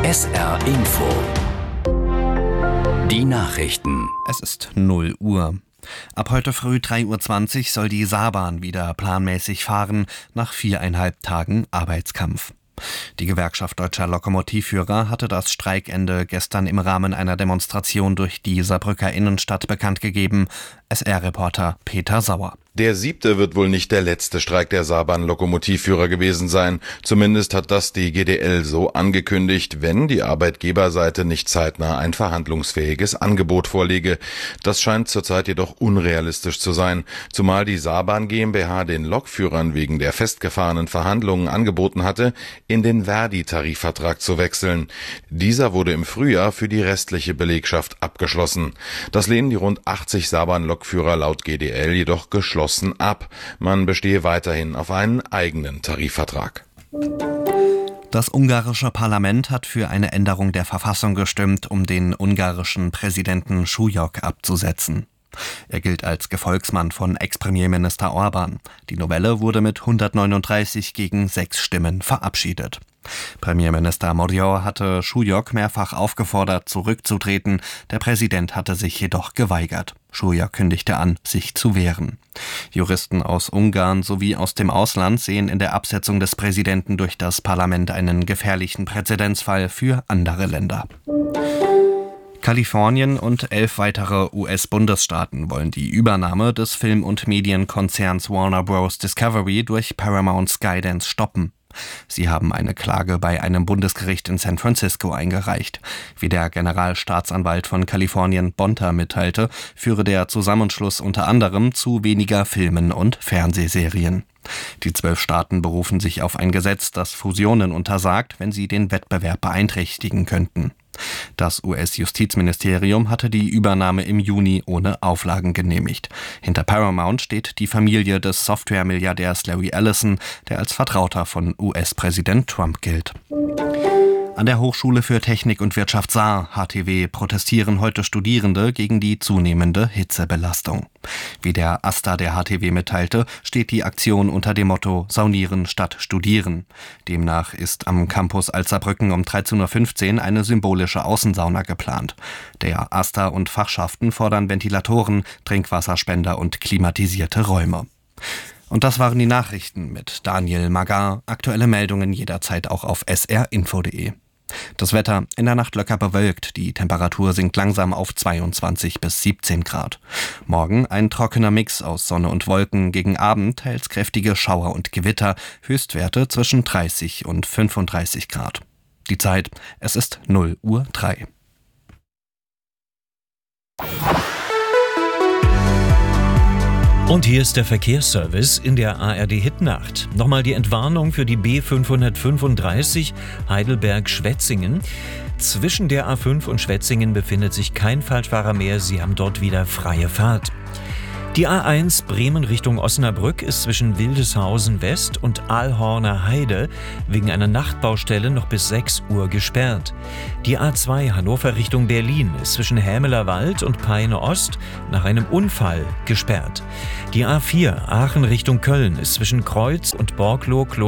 SR Info. Die Nachrichten. Es ist 0 Uhr. Ab heute früh 3:20 Uhr soll die Saarbahn wieder planmäßig fahren, nach 4,5 Tagen Arbeitskampf. Die Gewerkschaft Deutscher Lokomotivführer hatte das Streikende gestern im Rahmen einer Demonstration durch die Saarbrücker Innenstadt bekannt gegeben. SR-Reporter Peter Sauer. Der 7. wird wohl nicht der letzte Streik der Saarbahn-Lokomotivführer gewesen sein. Zumindest hat das die GDL so angekündigt, wenn die Arbeitgeberseite nicht zeitnah ein verhandlungsfähiges Angebot vorlege. Das scheint zurzeit jedoch unrealistisch zu sein, zumal die Saarbahn GmbH den Lokführern wegen der festgefahrenen Verhandlungen angeboten hatte, in den Verdi-Tarifvertrag zu wechseln. Dieser wurde im Frühjahr für die restliche Belegschaft abgeschlossen. Das lehnen die rund 80 Saarbahn-Lokführer laut GDL jedoch geschlossen ab. Man bestehe weiterhin auf einen eigenen Tarifvertrag. Das ungarische Parlament hat für eine Änderung der Verfassung gestimmt, um den ungarischen Präsidenten Súlyog abzusetzen. Er gilt als Gefolgsmann von Ex-Premierminister Orbán. Die Novelle wurde mit 139 gegen 6 Stimmen verabschiedet. Premierminister Magyar hatte Súlyog mehrfach aufgefordert, zurückzutreten. Der Präsident hatte sich jedoch geweigert. Súlyog kündigte an, sich zu wehren. Juristen aus Ungarn sowie aus dem Ausland sehen in der Absetzung des Präsidenten durch das Parlament einen gefährlichen Präzedenzfall für andere Länder. Kalifornien und 11 weitere US-Bundesstaaten wollen die Übernahme des Film- und Medienkonzerns Warner Bros. Discovery durch Paramount Skydance stoppen. Sie haben eine Klage bei einem Bundesgericht in San Francisco eingereicht. Wie der Generalstaatsanwalt von Kalifornien Bonta mitteilte, führe der Zusammenschluss unter anderem zu weniger Filmen und Fernsehserien. Die 12 Staaten berufen sich auf ein Gesetz, das Fusionen untersagt, wenn sie den Wettbewerb beeinträchtigen könnten. Das US-Justizministerium hatte die Übernahme im Juni ohne Auflagen genehmigt. Hinter Paramount steht die Familie des Software-Milliardärs Larry Ellison, der als Vertrauter von US-Präsident Trump gilt. An der Hochschule für Technik und Wirtschaft Saar, HTW, protestieren heute Studierende gegen die zunehmende Hitzebelastung. Wie der AStA der HTW mitteilte, steht die Aktion unter dem Motto Saunieren statt Studieren. Demnach ist am Campus Alzerbrücken um 13:15 Uhr eine symbolische Außensauna geplant. Der AStA und Fachschaften fordern Ventilatoren, Trinkwasserspender und klimatisierte Räume. Und das waren die Nachrichten mit Daniel Magar. Aktuelle Meldungen jederzeit auch auf srinfo.de. Das Wetter in der Nacht locker bewölkt. Die Temperatur sinkt langsam auf 22 bis 17 Grad. Morgen ein trockener Mix aus Sonne und Wolken. Gegen Abend teils kräftige Schauer und Gewitter. Höchstwerte zwischen 30 und 35 Grad. Die Zeit, es ist 0:03 Uhr. Und hier ist der Verkehrsservice in der ARD-Hitnacht. Nochmal die Entwarnung für die B535 Heidelberg-Schwetzingen. Zwischen der A5 und Schwetzingen befindet sich kein Falschfahrer mehr. Sie haben dort wieder freie Fahrt. Die A1 Bremen Richtung Osnabrück ist zwischen Wildeshausen West und Aalhorner Heide wegen einer Nachtbaustelle noch bis 6 Uhr gesperrt. Die A2 Hannover Richtung Berlin ist zwischen Hämeler Wald und Peine Ost nach einem Unfall gesperrt. Die A4 Aachen Richtung Köln ist zwischen Kreuz und Borkloh